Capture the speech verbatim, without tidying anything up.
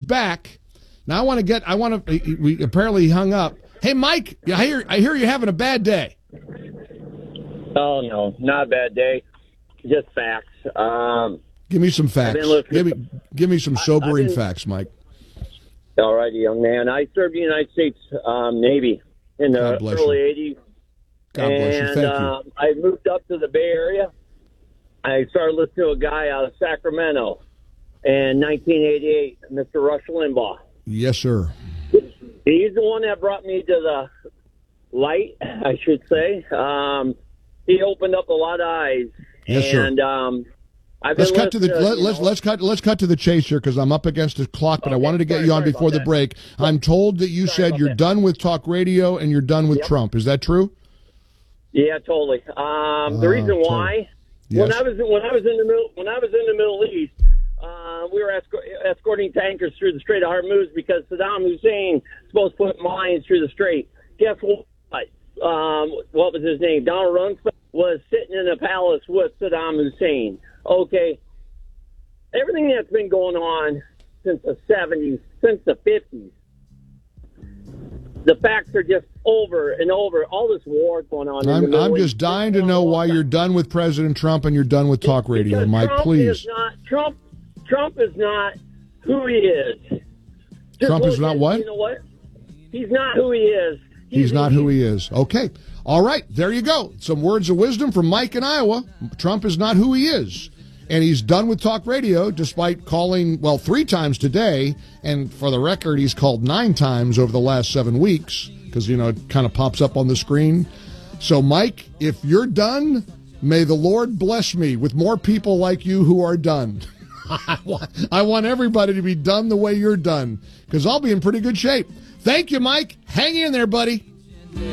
back. Now I want to get. I want to. We apparently hung up. Hey, Mike. I hear. I hear you're having a bad day. Oh no, not a bad day. Just facts. Um, give me some facts. Give me. Give me some sobering been, facts, Mike. All righty, young man. I served the United States um, Navy in the early you. eighties. God bless you. And Thank uh, you. I moved up to the Bay Area. I started listening to a guy out of Sacramento in nineteen eighty-eight, Mister Rush Limbaugh. Yes, sir. He's the one that brought me to the light, I should say. Um, he opened up a lot of eyes. Yes, and, sir. Um, I've let's been cut to the to, let, let's know, let's cut let's cut to the chase here because I'm up against the clock. But okay, I wanted to get sorry, you on sorry before the that. break. I'm told that you sorry said you're that. done with talk radio and you're done with Yep. Trump. Is that true? Yeah, totally. Um, the Uh, reason totally. why Yes. when I was when I was in the middle when I was in the Middle East, uh, we were escort, escorting tankers through the Strait of Hormuz because Saddam Hussein was supposed to put mines through the strait. Guess what? Um, what was his name? Donald Rumsfeld was sitting in a palace with Saddam Hussein. Okay, everything that's been going on since the seventies, since the fifties, the facts are just over and over. All this war going on. I'm, in the I'm Middle just East. dying to know why you're done with President Trump and you're done with talk radio, Because Mike. Trump Please. Is not, Trump, Trump is not who he is. Just Trump is look not at- what? You know what? He's not who he is. He's not who he is. Okay. All right. There you go. Some words of wisdom from Mike in Iowa. Trump is not who he is. And he's done with talk radio despite calling, well, three times today. And for the record, he's called nine times over the last seven weeks because, you know, it kind of pops up on the screen. So, Mike, if you're done, may the Lord bless me with more people like you who are done. I want, I want everybody to be done the way you're done because I'll be in pretty good shape. Thank you, Mike. Hang in there, buddy.